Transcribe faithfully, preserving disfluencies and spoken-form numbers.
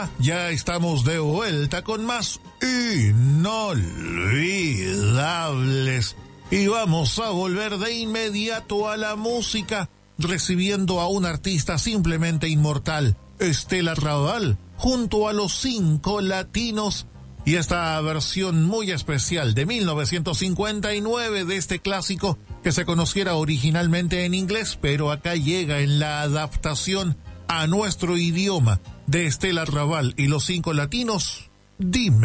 Ya estamos de vuelta con más inolvidables. Y vamos a volver de inmediato a la música, recibiendo a un artista simplemente inmortal, Estela Raval, junto a los Cinco Latinos, y esta versión muy especial de mil novecientos cincuenta y nueve de este clásico que se conociera originalmente en inglés, pero acá llega en la adaptación a nuestro idioma de Estela Raval y los Cinco Latinos. Dime.